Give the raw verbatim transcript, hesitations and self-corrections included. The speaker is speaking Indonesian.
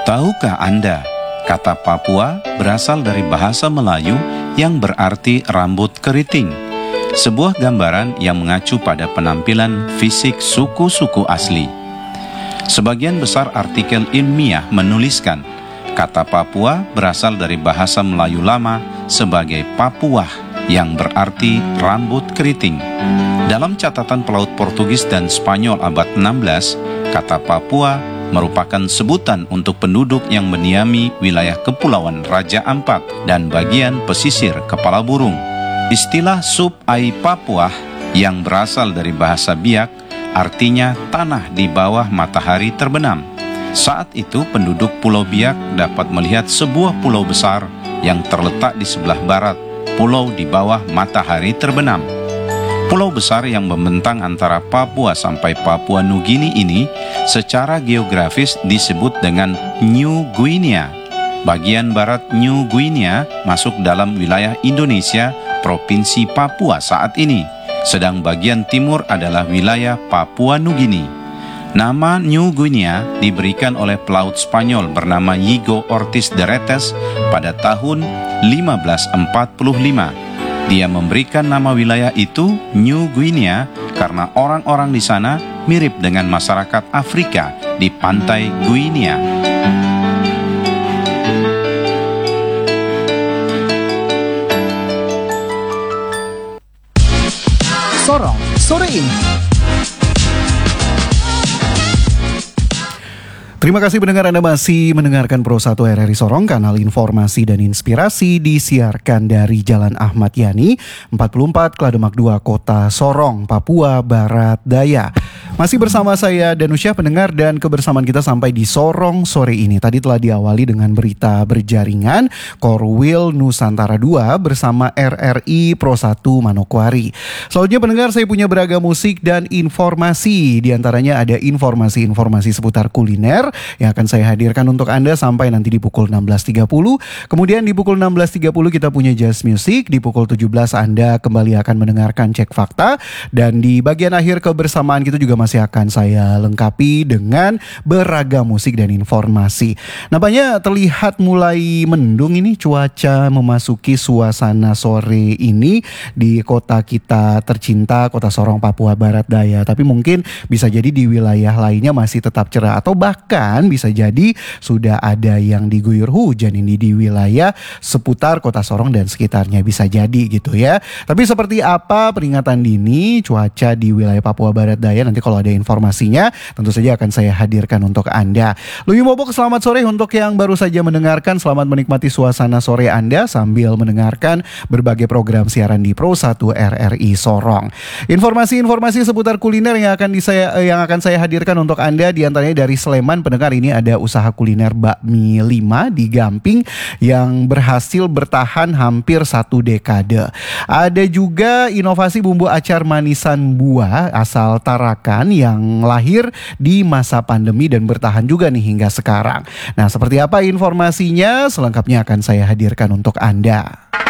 Tahukah Anda, kata Papua berasal dari bahasa Melayu yang berarti rambut keriting, sebuah gambaran yang mengacu pada penampilan fisik suku-suku asli. Sebagian besar artikel ilmiah menuliskan, kata Papua berasal dari bahasa Melayu lama sebagai Papuah yang berarti rambut keriting. Dalam catatan pelaut Portugis dan Spanyol abad enam belas, kata Papua merupakan sebutan untuk penduduk yang mendiami wilayah Kepulauan Raja Ampat dan bagian pesisir Kepala Burung. Istilah Sub Ai Papuah yang berasal dari bahasa Biak artinya tanah di bawah matahari terbenam. Saat itu penduduk Pulau Biak dapat melihat sebuah pulau besar yang terletak di sebelah barat, pulau di bawah matahari terbenam. Pulau besar yang membentang antara Papua sampai Papua Nugini ini secara geografis disebut dengan New Guinea. Bagian barat New Guinea masuk dalam wilayah Indonesia, Provinsi Papua saat ini, sedang bagian timur adalah wilayah Papua Nugini. Nama New Guinea diberikan oleh pelaut Spanyol bernama Yigo Ortiz de Retes pada tahun lima belas empat puluh lima. Dia memberikan nama wilayah itu New Guinea karena orang-orang di sana mirip dengan masyarakat Afrika di pantai Guinea. Sorong sore ini. Terima kasih pendengar, Anda masih mendengarkan Pro satu R R I Sorong, kanal informasi dan inspirasi, disiarkan dari Jalan Ahmad Yani, empat puluh empat Klademak dua, Kota Sorong, Papua Barat Daya. Masih bersama saya Danusyah pendengar, dan kebersamaan kita sampai di Sorong sore ini. Tadi telah diawali dengan berita berjaringan Korwil Nusantara dua bersama R R I Pro satu Manokwari. Selanjutnya pendengar, saya punya beragam musik dan informasi. Di antaranya ada informasi-informasi seputar kuliner yang akan saya hadirkan untuk Anda sampai nanti di pukul enam belas tiga puluh. Kemudian di pukul enam belas tiga puluh kita punya jazz music. Di pukul tujuh belas Anda kembali akan mendengarkan Cek Fakta. Dan di bagian akhir kebersamaan kita juga masih akan saya lengkapi dengan beragam musik dan informasi. Nampaknya terlihat mulai mendung ini, cuaca memasuki suasana sore ini di kota kita tercinta, Kota Sorong, Papua Barat Daya. Tapi mungkin bisa jadi di wilayah lainnya masih tetap cerah, atau bahkan bisa jadi sudah ada yang diguyur hujan ini di wilayah seputar Kota Sorong dan sekitarnya, bisa jadi gitu ya. Tapi seperti apa peringatan dini cuaca di wilayah Papua Barat Daya, nanti kalau ada informasinya tentu saja akan saya hadirkan untuk Anda. Luyu Mobok, selamat sore untuk yang baru saja mendengarkan. Selamat menikmati suasana sore Anda sambil mendengarkan berbagai program siaran di Pro satu R R I Sorong. Informasi-informasi seputar kuliner yang akan di saya, yang akan saya hadirkan untuk Anda, di antaranya dari Sleman pendengar, ini ada usaha kuliner bakmi lima di Gamping yang berhasil bertahan hampir satu dekade. Ada juga inovasi bumbu acar manisan buah asal Tarakan yang lahir di masa pandemi dan bertahan juga nih hingga sekarang. Nah, seperti apa informasinya? Selengkapnya akan saya hadirkan untuk Anda.